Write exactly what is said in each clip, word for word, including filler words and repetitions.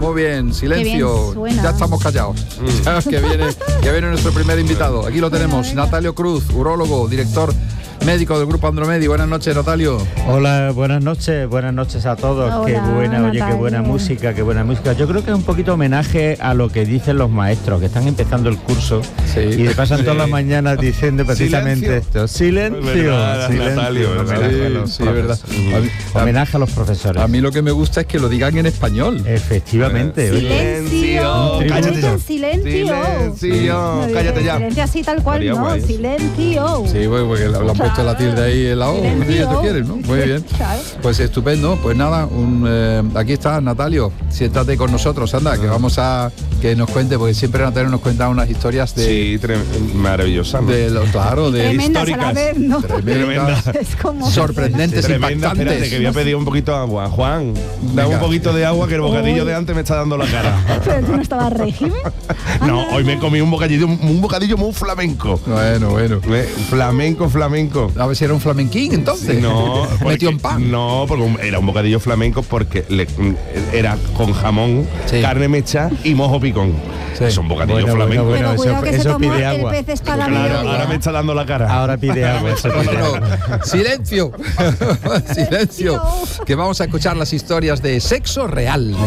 Muy bien, silencio. Bien ya estamos callados. Mm. que, viene, que viene nuestro primer invitado. Aquí lo tenemos, venga, venga. Natalio Cruz, urólogo, director médico del Grupo Andromedi. Buenas noches, Natalio. Hola, buenas noches, buenas noches a todos. Hola, qué buena, Natalio. Oye, qué buena música, qué buena música. Yo creo que es un poquito homenaje a lo que dicen los maestros, que están empezando el curso, sí, y pasan sí. todas las mañanas diciendo precisamente esto. Silencio. Verdad, silencio. Natalio, Homenaje, sí, a los sí, verdad. A mí, homenaje a los profesores. A mí lo que me gusta es que lo digan en español. Efectivamente. Silencio. Cállate ya. Silencio. Silencio. Cállate ya. Silencio así tal cual, María, no. guay. Silencio. Sí, bueno, porque le han puesto la tilde ahí en la O, si tú quieres, ¿no? Muy bien. Pues estupendo. Pues nada, un, eh, aquí está Natalio. Siéntate con nosotros, anda, que vamos a que nos cuente, porque siempre Natalio nos cuenta unas historias de... Sí, tre- maravillosas. De lo, claro, de tremendas históricas. A la vez, ¿no? Tremendas. Es como sorprendentes, tremenda, impactantes. Espérate, que voy a pedir un poquito de agua. Juan, dame un poquito de agua, que el bocadillo Uy. de antes me está dando la cara. ¿Pero tú no estabas régimen? No, hoy me comí un bocadillo, un bocadillo muy flamenco. Bueno, bueno. Flamenco, flamenco. A ver si era un flamenquín entonces. No, metió en pan. No, porque era un bocadillo flamenco porque le, era con jamón, sí. carne mecha y mojo picón. Sí. Es un bocadillo bueno, flamenco. Bueno, bueno, Pero eso, que eso se pide agua. Claro, ahora me está dando la cara. Ahora pide agua. Eso pide bueno, agua. Silencio. Silencio. Que vamos a escuchar las historias de sexo real.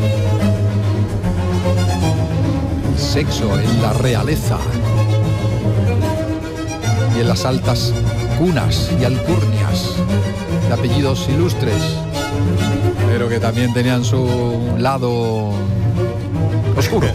Sexo en la realeza y en las altas cunas y alcurnias de apellidos ilustres, pero que también tenían su lado oscuro.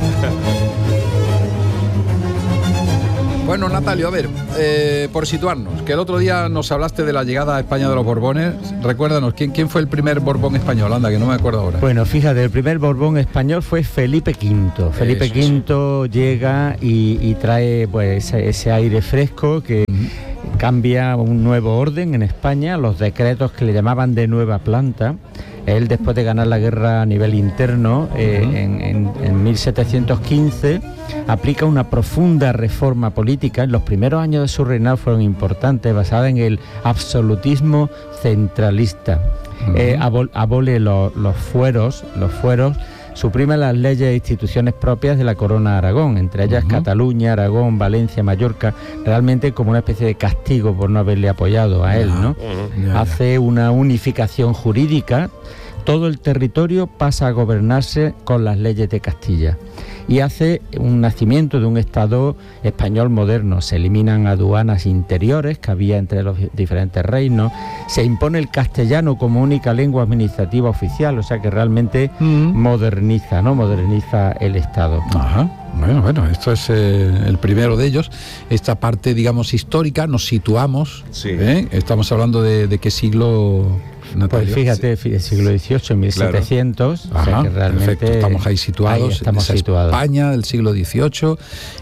Bueno, Natalio, a ver, eh, por situarnos, que el otro día nos hablaste de la llegada a España de los Borbones. Recuérdanos, ¿quién, quién fue el primer Borbón español? Anda, que no me acuerdo ahora. Bueno, fíjate, el primer Borbón español fue Felipe quinto. Felipe Eso, quinto sí. llega y, y trae pues ese, ese aire fresco que... Uh-huh. Cambia un nuevo orden en España, los decretos que le llamaban de nueva planta. Él, después de ganar la guerra a nivel interno, eh, uh-huh. en, en, en mil setecientos quince, aplica una profunda reforma política. En los primeros años de su reinado fueron importantes, basada en el absolutismo centralista. Uh-huh. Eh, abol, abole lo, los fueros, los fueros, suprime las leyes e instituciones propias de la Corona de Aragón, entre ellas uh-huh. Cataluña, Aragón, Valencia, Mallorca, realmente como una especie de castigo por no haberle apoyado a él, ¿no? Uh-huh. Yeah. Hace una unificación jurídica, todo el territorio pasa a gobernarse con las leyes de Castilla y hace un nacimiento de un Estado español moderno. Se eliminan aduanas interiores que había entre los diferentes reinos, se impone el castellano como única lengua administrativa oficial, o sea que realmente mm. moderniza, ¿no? Moderniza el Estado. Ajá. Bueno, bueno, esto es eh, el primero de ellos. Esta parte, digamos, histórica, nos situamos. Sí. ¿eh? Estamos hablando de, de qué siglo... Natalio. Pues fíjate, sí. siglo dieciocho, mil setecientos, claro. o sea que realmente perfecto. Estamos ahí situados, ahí estamos en esa situados. España del siglo dieciocho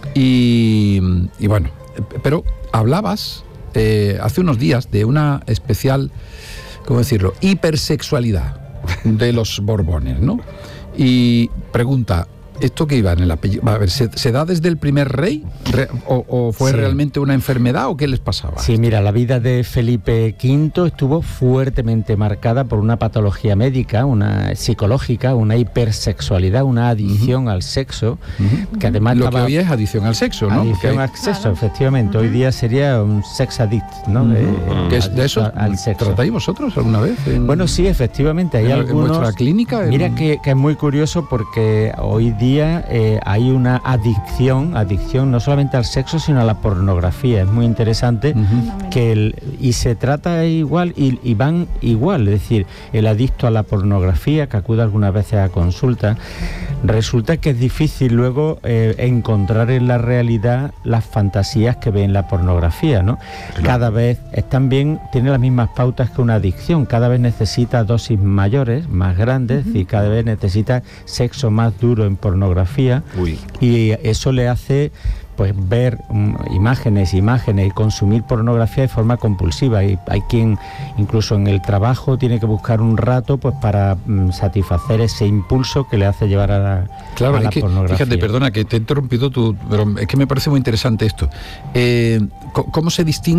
y, y bueno, pero hablabas eh, hace unos días de una especial, ¿cómo decirlo?, hipersexualidad de los Borbones, ¿no? Y pregunta, ¿esto qué iba en el apellido? A ver, ¿se, se da desde el primer rey? Re, o, ¿O fue sí. realmente una enfermedad o qué les pasaba? Sí, mira, la vida de Felipe quinto estuvo fuertemente marcada por una patología médica, una psicológica, una hipersexualidad, una adicción uh-huh. al sexo, uh-huh. que además Lo estaba... que hoy es adicción al sexo, ¿no? Adicción hay... al sexo, efectivamente. Uh-huh. Hoy día sería un sex addict, ¿no? Uh-huh. De, uh-huh. ¿Es de eso al sexo. ¿Tratáis vosotros alguna vez? En... Bueno, sí, efectivamente. Hay en, algunos... ¿En vuestra clínica? En... Mira que, que es muy curioso porque hoy día Eh, hay una adicción, adicción no solamente al sexo, sino a la pornografía. Es muy interesante uh-huh. que el, y se trata igual y, y van igual, es decir, el adicto a la pornografía que acude algunas veces a consulta, resulta que es difícil luego eh, encontrar en la realidad las fantasías que ve en la pornografía, ¿no? Claro. Cada vez es también, tiene las mismas pautas que una adicción, cada vez necesita dosis mayores, más grandes, uh-huh. y cada vez necesita sexo más duro en pornografía. pornografía Uy. Y eso le hace pues ver um, imágenes, imágenes y consumir pornografía de forma compulsiva. Y hay quien incluso en el trabajo tiene que buscar un rato pues para um, satisfacer ese impulso que le hace llevar a la, claro, a la es que, pornografía. Fíjate, perdona que te he interrumpido, tú, pero es que me parece muy interesante esto. Eh, ¿Cómo se distingue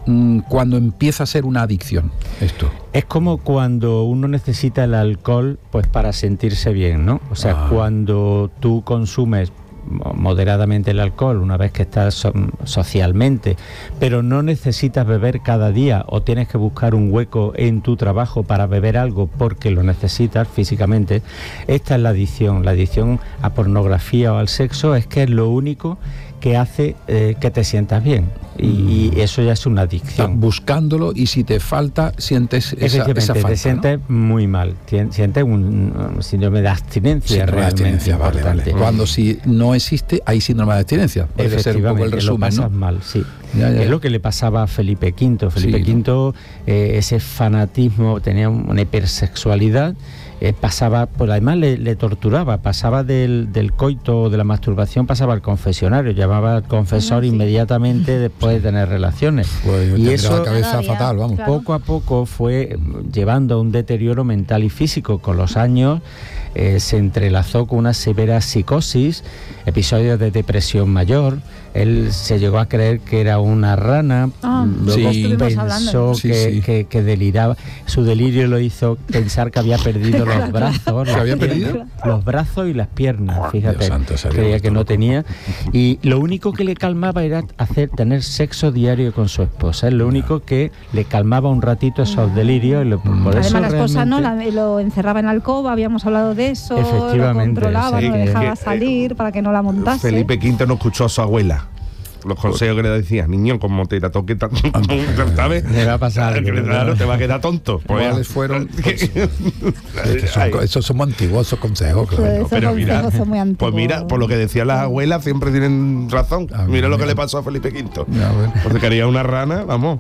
mmm, cuando empieza a ser una adicción esto? Es como cuando uno necesita el alcohol pues para sentirse bien, ¿no? O sea, Ah. cuando tú consumes moderadamente el alcohol una vez que estás so- socialmente, pero no necesitas beber cada día o tienes que buscar un hueco en tu trabajo para beber algo porque lo necesitas físicamente, esta es la adicción. La adicción a pornografía o al sexo es que es lo único que hace eh, que te sientas bien y, y eso ya es una Estás adicción. buscándolo y si te falta sientes esa, Efectivamente, esa falta, te ¿no? sientes muy mal, tien- sientes un, un síndrome de abstinencia Síndrome de realmente abstinencia, vale, importante. vale. Cuando si no existe, hay síndrome de abstinencia. Puede ser un poco el Efectivamente, lo resumen, pasas ¿no? mal, sí. Ya, ya, Es ya. lo que le pasaba a Felipe Quinto. Felipe Sí, Quinto, eh, ese fanatismo, tenía una hipersexualidad, eh, pasaba, pues además le, le torturaba, pasaba del, del coito, de la masturbación, pasaba al confesionario, llamaba al confesor Ah, sí. inmediatamente después de tener relaciones. Pues yo y tendría eso la cabeza Todavía, fatal, vamos. claro. poco a poco fue llevando a un deterioro mental y físico. Con los años eh, se entrelazó con una severa psicosis, episodios de depresión mayor. Él se llegó a creer que era una rana, Ah, luego sí. estuvimos hablando. pensó Sí, que, sí. Que, que deliraba. Su delirio lo hizo pensar que había perdido los brazos, ¿Que las había piernas, perdido? los brazos y las piernas. Fíjate, Dios santo, se había creía vuelto que no loco. tenía. Y lo único que le calmaba era hacer tener sexo diario con su esposa. Es lo único que le calmaba un ratito esos delirios. Y lo- por Además, eso la esposa no realmente- la- lo encerraba en la alcoba, habíamos hablado de eso, lo Efectivamente, controlaba, sí, no que- dejaba que- salir para que no la montase. Felipe Quinto no escuchó a su abuela. Los consejos que le decía, niño, como te la toque tanto, ¿sabes? Le va a pasar algo, Claro, ¿no? te va a quedar tonto. Pues, ¿Cuáles fueron? Pues, es que son, Ay. esos son antiguos, esos consejos, claro. Pues, Pero esos mira, consejos son muy pues antiguos. mira, por lo que decían las abuelas, siempre tienen razón. Ah, Mira lo mira. que le pasó a Felipe Quinto. Ya, bueno. Porque quería una rana, vamos.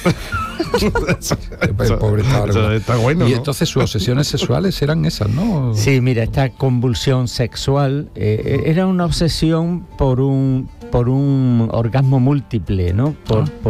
El pobre estaba Eso regular. está bueno, Y ¿no? entonces sus obsesiones sexuales eran esas, ¿no? Sí, mira, esta convulsión sexual eh, era una obsesión por un por un orgasmo múltiple, ¿no? Por, Ah. por